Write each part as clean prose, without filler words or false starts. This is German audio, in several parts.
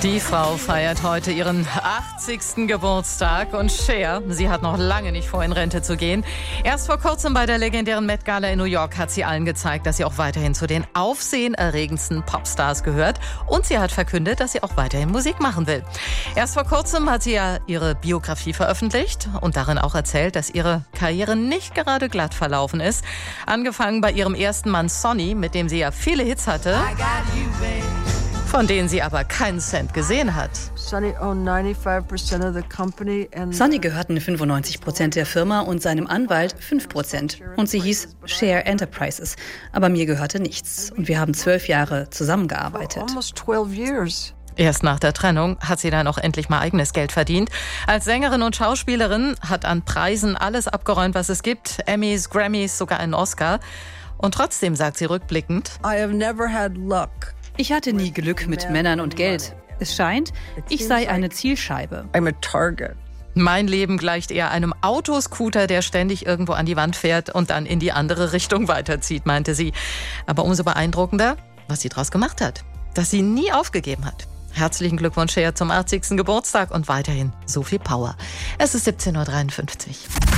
Die Frau feiert heute ihren 80. Geburtstag und Cher, sie hat noch lange nicht vor, in Rente zu gehen. Erst vor kurzem bei der legendären Met Gala in New York hat sie allen gezeigt, dass sie auch weiterhin zu den aufsehenerregendsten Popstars gehört. Und sie hat verkündet, dass sie auch weiterhin Musik machen will. Erst vor kurzem hat sie ja ihre Biografie veröffentlicht und darin auch erzählt, dass ihre Karriere nicht gerade glatt verlaufen ist. Angefangen bei ihrem ersten Mann Sonny, mit dem sie ja viele Hits hatte, von denen sie aber keinen Cent gesehen hat. Sonny gehörten 95% der Firma und seinem Anwalt 5%. Und sie hieß Cher Enterprises. Aber mir gehörte nichts. Und wir haben 12 Jahre zusammengearbeitet. Erst nach der Trennung hat sie dann auch endlich mal eigenes Geld verdient. Als Sängerin und Schauspielerin hat an Preisen alles abgeräumt, was es gibt. Emmys, Grammys, sogar einen Oscar. Und trotzdem sagt sie rückblickend: Ich hatte nie Glück mit Männern und Geld. Es scheint, ich sei eine Zielscheibe. Mein Leben gleicht eher einem Autoscooter, der ständig irgendwo an die Wand fährt und dann in die andere Richtung weiterzieht, meinte sie. Aber umso beeindruckender, was sie daraus gemacht hat. Dass sie nie aufgegeben hat. Herzlichen Glückwunsch, Cher, zum 80. Geburtstag und weiterhin so viel Power. Es ist 17:53 Uhr.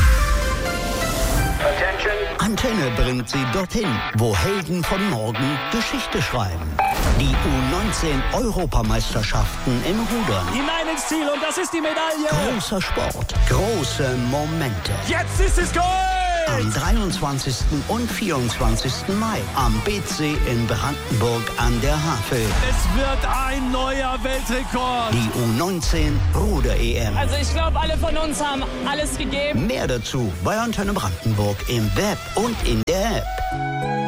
Antenne bringt sie dorthin, wo Helden von morgen Geschichte schreiben. Die U19-Europameisterschaften im Rudern. Hinein ins Ziel und das ist die Medaille. Großer Sport, große Momente. Jetzt ist es Gold! Am 23. und 24. Mai am BC in Brandenburg an der Havel. Es wird ein neuer Weltrekord. Die U19 Ruder-EM. Also ich glaube, alle von uns haben alles gegeben. Mehr dazu bei Antenne Brandenburg im Web und in der App.